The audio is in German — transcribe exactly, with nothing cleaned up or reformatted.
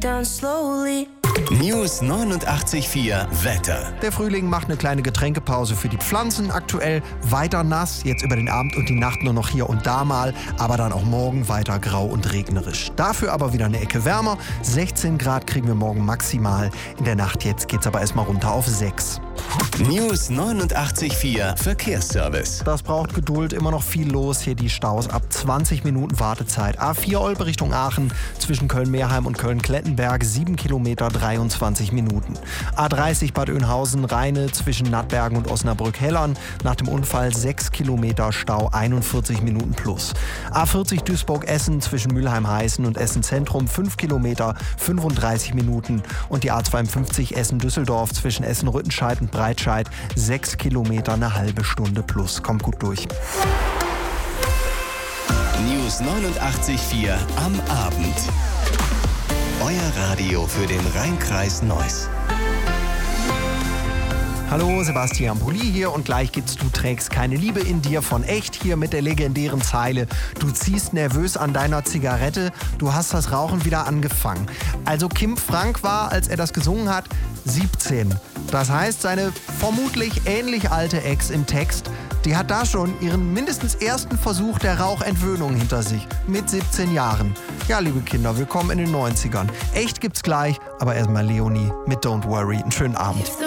down slowly. News neunundachtzig Komma vier Wetter. Der Frühling macht eine kleine Getränkepause für die Pflanzen. Aktuell weiter nass, jetzt über den Abend und die Nacht nur noch hier und da mal, aber dann auch morgen weiter grau und regnerisch. Dafür aber wieder eine Ecke wärmer. sechzehn Grad kriegen wir morgen maximal. In der Nacht jetzt geht's aber erstmal runter auf sechs. News neunundachtzig Komma vier Verkehrsservice. Das braucht Geduld, immer noch viel los. Hier die Staus ab zwanzig Minuten Wartezeit. A vier Olpe Richtung Aachen zwischen Köln-Meerheim und Köln-Klettenberg sieben Kilometer dreiundzwanzig Minuten. A dreißig Bad Oeynhausen-Rheine zwischen Nattbergen und Osnabrück-Hellern. Nach dem Unfall sechs Kilometer Stau, einundvierzig Minuten plus. A vierzig Duisburg-Essen zwischen Mülheim-Heißen und Essen-Zentrum fünf Kilometer, fünfunddreißig Minuten. Und die A zweiundfünfzig Essen-Düsseldorf zwischen Essen-Rüttenscheid und Breitscheid sechs Kilometer, eine halbe Stunde plus. Kommt gut durch. News neunundachtzig Komma vier am Abend. Euer Radio für den Rhein-Kreis Neuss. Hallo, Sebastian Pulli hier und gleich gibt's Du trägst keine Liebe in dir von Echt hier mit der legendären Zeile: Du ziehst nervös an deiner Zigarette, du hast das Rauchen wieder angefangen. Also Kim Frank war, als er das gesungen hat, siebzehn. Das heißt, seine vermutlich ähnlich alte Ex im Text, die hat da schon ihren mindestens ersten Versuch der Rauchentwöhnung hinter sich. Mit siebzehn Jahren. Ja, liebe Kinder, willkommen in den neunzigern. Echt gibt's gleich, aber erstmal Leonie mit Don't Worry. Einen schönen Abend.